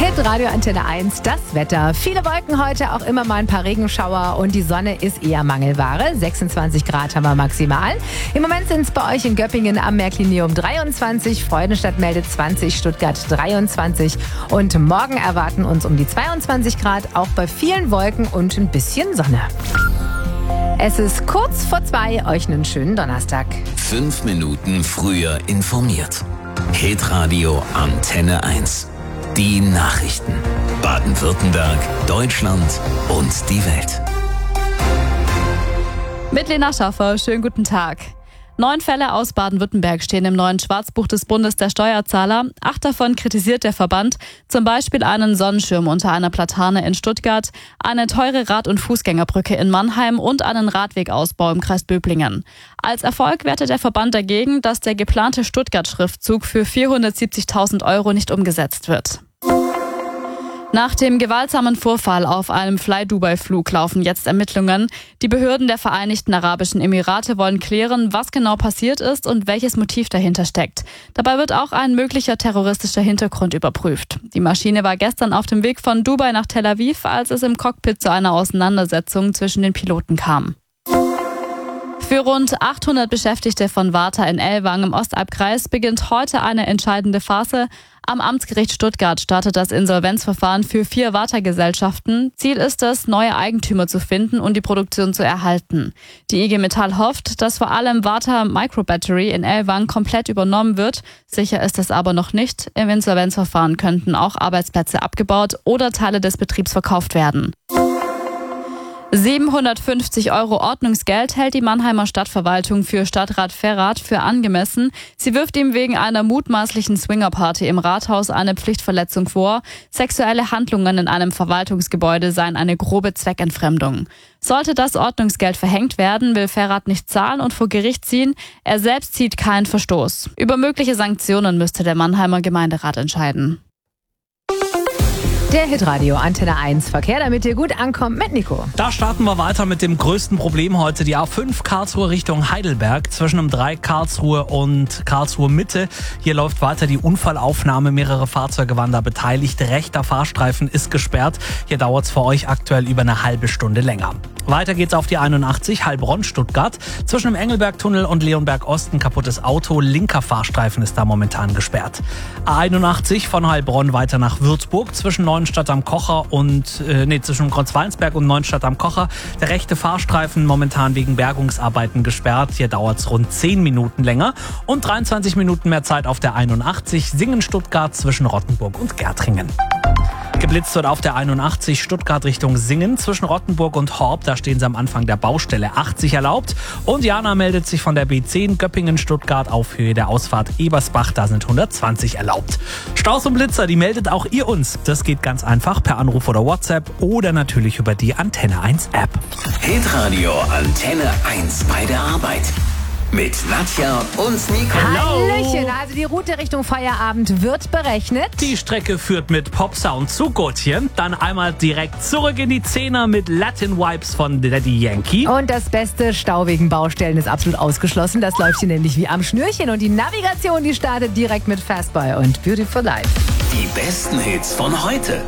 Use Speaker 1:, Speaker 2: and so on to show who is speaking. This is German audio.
Speaker 1: Hitradio Antenne 1, das Wetter. Viele Wolken heute, auch immer mal ein paar Regenschauer und die Sonne ist eher Mangelware. 26 Grad haben wir maximal. Im Moment sind es bei euch in Göppingen am Märklinium 23, Freudenstadt meldet 20, Stuttgart 23 und morgen erwarten uns um die 22 Grad, auch bei vielen Wolken und ein bisschen Sonne. Es ist kurz vor 2, euch einen schönen Donnerstag.
Speaker 2: 5 Minuten früher informiert. Hitradio Antenne 1. Die Nachrichten. Baden-Württemberg, Deutschland und die Welt.
Speaker 3: Mit Lena Schaffer, schönen guten Tag. 9 Fälle aus Baden-Württemberg stehen im neuen Schwarzbuch des Bundes der Steuerzahler. 8 davon kritisiert der Verband, zum Beispiel einen Sonnenschirm unter einer Platane in Stuttgart, eine teure Rad- und Fußgängerbrücke in Mannheim und einen Radwegausbau im Kreis Böblingen. Als Erfolg wertet der Verband dagegen, dass der geplante Stuttgart-Schriftzug für 470.000 € nicht umgesetzt wird. Nach dem gewaltsamen Vorfall auf einem Fly-Dubai-Flug laufen jetzt Ermittlungen. Die Behörden der Vereinigten Arabischen Emirate wollen klären, was genau passiert ist und welches Motiv dahinter steckt. Dabei wird auch ein möglicher terroristischer Hintergrund überprüft. Die Maschine war gestern auf dem Weg von Dubai nach Tel Aviv, als es im Cockpit zu einer Auseinandersetzung zwischen den Piloten kam. Für rund 800 Beschäftigte von Warta in Ellwangen im Ostalbkreis beginnt heute eine entscheidende Phase. Am Amtsgericht Stuttgart startet das Insolvenzverfahren für 4 Warta-Gesellschaften. Ziel ist es, neue Eigentümer zu finden und die Produktion zu erhalten. Die IG Metall hofft, dass vor allem Warta Microbattery in Ellwangen komplett übernommen wird. Sicher ist es aber noch nicht. Im Insolvenzverfahren könnten auch Arbeitsplätze abgebaut oder Teile des Betriebs verkauft werden. 750 € Ordnungsgeld hält die Mannheimer Stadtverwaltung für Stadtrat Ferrath für angemessen. Sie wirft ihm wegen einer mutmaßlichen Swingerparty im Rathaus eine Pflichtverletzung vor. Sexuelle Handlungen in einem Verwaltungsgebäude seien eine grobe Zweckentfremdung. Sollte das Ordnungsgeld verhängt werden, will Ferrath nicht zahlen und vor Gericht ziehen. Er selbst sieht keinen Verstoß. Über mögliche Sanktionen müsste der Mannheimer Gemeinderat entscheiden.
Speaker 1: Der Hitradio Antenne 1 Verkehr, damit ihr gut ankommt mit Nico.
Speaker 4: Da starten wir weiter mit dem größten Problem heute. Die A5 Karlsruhe Richtung Heidelberg zwischen dem 3 Karlsruhe und Karlsruhe Mitte. Hier läuft weiter die Unfallaufnahme. Mehrere Fahrzeuge waren da beteiligt. Rechter Fahrstreifen ist gesperrt. Hier dauert es für euch aktuell über eine halbe Stunde länger. Weiter geht's auf die 81 Heilbronn-Stuttgart. Zwischen dem Engelberg-Tunnel und Leonberg-Osten kaputtes Auto. Linker Fahrstreifen ist da momentan gesperrt. A81 von Heilbronn weiter nach Würzburg zwischen Neuenstadt am Kocher und zwischen Kreuzweinsberg und Neuenstadt am Kocher. Der rechte Fahrstreifen momentan wegen Bergungsarbeiten gesperrt. Hier dauert's rund 10 Minuten länger und 23 Minuten mehr Zeit auf der 81 Singen-Stuttgart zwischen Rottenburg und Gärtringen. Geblitzt wird auf der 81 Stuttgart Richtung Singen zwischen Rottenburg und Horb. Da stehen sie am Anfang der Baustelle. 80 erlaubt. Und Jana meldet sich von der B10 Göppingen-Stuttgart auf Höhe der Ausfahrt Ebersbach. Da sind 120 erlaubt. Staus und Blitzer, die meldet auch ihr uns. Das geht ganz einfach per Anruf oder WhatsApp oder natürlich über die Antenne 1 App.
Speaker 2: Hitradio Antenne 1 bei der Arbeit. Mit Nadja und Nico.
Speaker 1: Hallöchen, also die Route Richtung Feierabend wird berechnet.
Speaker 4: Die Strecke führt mit Popsound zu Gotchen, dann einmal direkt zurück in die Zehner mit Latin Vibes von Daddy Yankee.
Speaker 1: Und das beste Stau wegen Baustellen ist absolut ausgeschlossen. Das läuft hier nämlich wie am Schnürchen. Und die Navigation, die startet direkt mit Fastboy und Beautiful Life.
Speaker 2: Die besten Hits von heute.